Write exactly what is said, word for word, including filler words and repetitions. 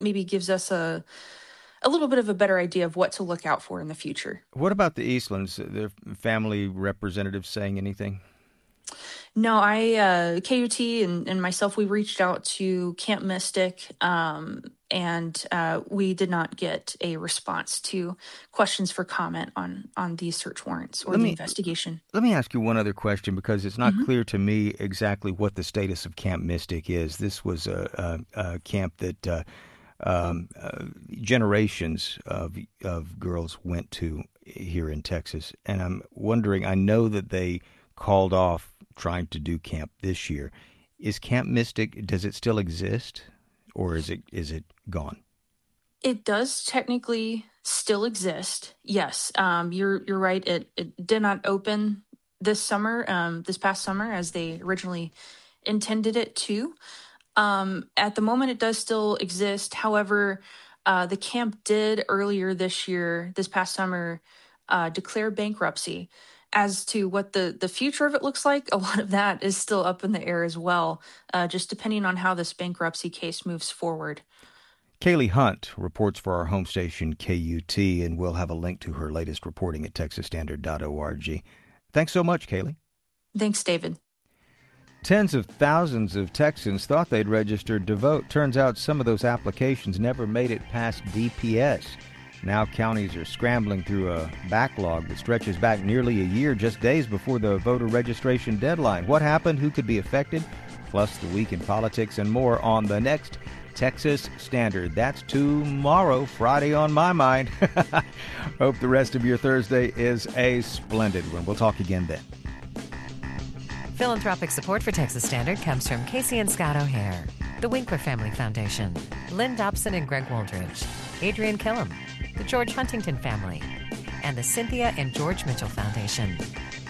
maybe gives us a a little bit of a better idea of what to look out for in the future. What about the Eastlands? Their family representatives saying anything? No, I uh, K U T and, and myself, we reached out to Camp Mystic, um, and uh, we did not get a response to questions for comment on on these search warrants or Let the me investigation. let me ask you one other question because it's not hmm clear to me exactly what the status of Camp Mystic is. This was a, a, a camp that uh, um, uh, generations of of girls went to here in Texas, and I'm wondering. I know that they called off trying to do camp this year. Is Camp Mystic, does it still exist, or is it is it gone? It does technically still exist. Yes, um, you're you're right. It it did not open this summer, um, this past summer, as they originally intended it to. Um, at the moment, it does still exist. However, uh, the camp did earlier this year, this past summer, uh, declare bankruptcy. As to what the, the future of it looks like, a lot of that is still up in the air as well, uh, just depending on how this bankruptcy case moves forward. Kaylee Hunt reports for our home station K U T, and we'll have a link to her latest reporting at texas standard dot org. Thanks so much, Kaylee. Thanks, David. Tens of thousands of Texans thought they'd registered to vote. Turns out some of those applications never made it past D P S. Now counties are scrambling through a backlog that stretches back nearly a year, just days before the voter registration deadline. What happened? Who could be affected? Plus the week in politics and more on the next Texas Standard. That's tomorrow, Friday on my mind. Hope the rest of your Thursday is a splendid one. We'll talk again then. Philanthropic support for Texas Standard comes from Casey and Scott O'Hare, the Winkler Family Foundation, Lynn Dobson and Greg Waldridge, Adrian Killam, the George Huntington Family, and the Cynthia and George Mitchell Foundation.